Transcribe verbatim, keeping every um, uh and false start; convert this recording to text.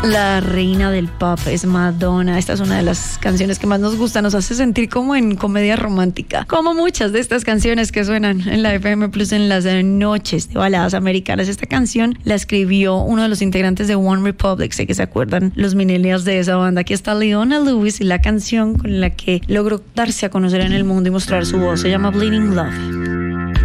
La reina del pop es Madonna. Esta es una de las canciones que más nos gusta, nos hace sentir como en comedia romántica, como muchas de estas canciones que suenan en la F M Plus en las noches de baladas americanas. Esta canción la escribió uno de los integrantes de One Republic, sé que se acuerdan los millennials de esa banda. Aquí está Leona Lewis y la canción con la que logró darse a conocer en el mundo y mostrar su voz se llama Bleeding Love.